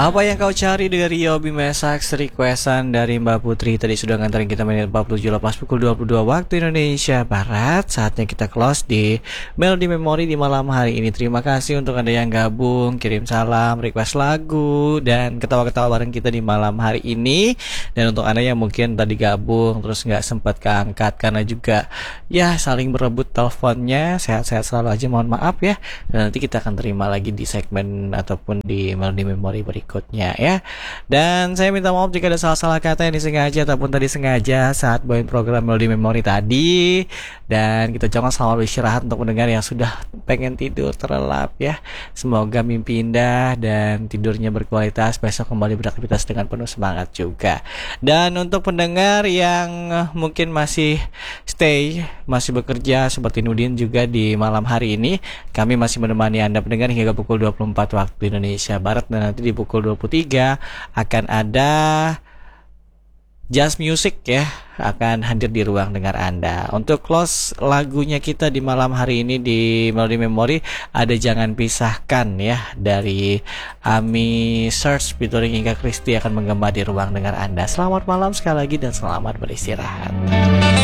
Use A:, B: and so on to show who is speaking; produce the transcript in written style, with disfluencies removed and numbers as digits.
A: Apa yang kau cari dari Yobi Mesak requestan dari Mbak Putri. Tadi sudah nganterin kita menit 47 lepas pukul 22 waktu Indonesia Barat. Saatnya kita close di Melody Memory di malam hari ini. Terima kasih untuk Anda yang gabung, kirim salam, request lagu, dan ketawa-ketawa bareng kita di malam hari ini. Dan untuk Anda yang mungkin tadi gabung terus nggak sempat keangkat karena juga ya saling berebut teleponnya, sehat-sehat selalu aja, mohon maaf ya. Dan nanti kita akan terima lagi di segmen ataupun di Melody Memory berikutnya ya. Dan saya minta maaf jika ada salah-salah kata yang disengaja ataupun tadi sengaja saat bawain program Melody Memory tadi. Dan kita jangan selalu istirahat untuk mendengar yang sudah pengen tidur terlelap ya. Semoga mimpi indah dan tidurnya berkualitas, besok kembali beraktivitas dengan penuh semangat juga. Dan untuk pendengar yang mungkin masih stay, masih bekerja seperti Nudin juga di malam hari ini, kami masih menemani Anda pendengar hingga pukul 24 waktu Indonesia Barat. Dan nanti di pukul 23 akan ada Jazz Music ya, akan hadir di ruang dengar Anda. Untuk close lagunya kita di malam hari ini di Melody Memory ada Jangan Pisahkan ya dari Ami Search featuring Ika Kristi akan menggema di ruang dengar Anda. Selamat malam sekali lagi dan selamat beristirahat.